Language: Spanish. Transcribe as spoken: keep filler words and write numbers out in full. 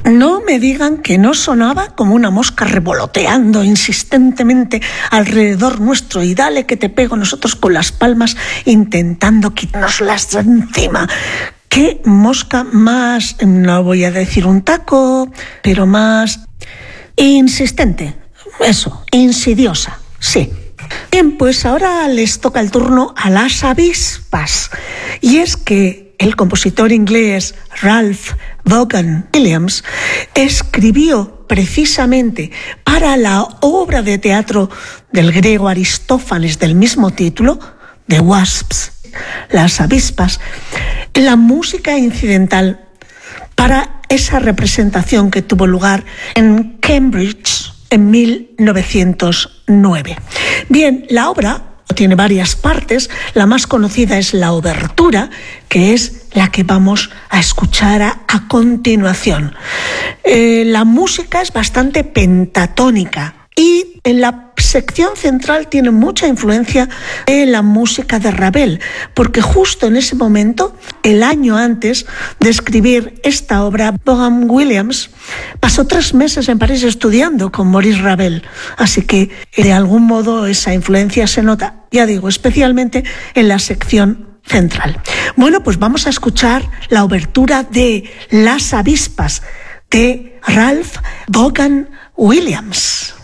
No me digan que no sonaba como una mosca revoloteando insistentemente alrededor nuestro y dale que te pego nosotros con las palmas intentando quitarnoslas de encima. ¿Qué mosca más, no voy a decir un taco, pero más insistente? Eso, insidiosa, sí. Bien, pues ahora les toca el turno a las avispas. Y es que el compositor inglés Ralph Vaughan Williams escribió precisamente para la obra de teatro del griego Aristófanes del mismo título, The Wasps, las avispas, la música incidental para esa representación que tuvo lugar en Cambridge en mil novecientos nueve. Bien, la obra tiene varias partes. La más conocida es la obertura, que es la que vamos a escuchar a, a continuación. Eh, la música es bastante pentatónica y en la sección central tiene mucha influencia de la música de Ravel, porque justo en ese momento, el año antes de escribir esta obra, Vaughan Williams pasó tres meses en París estudiando con Maurice Ravel, así que de algún modo esa influencia se nota, ya digo, especialmente en la sección central. Bueno, pues vamos a escuchar la obertura de Las avispas de Ralph Vaughan Williams.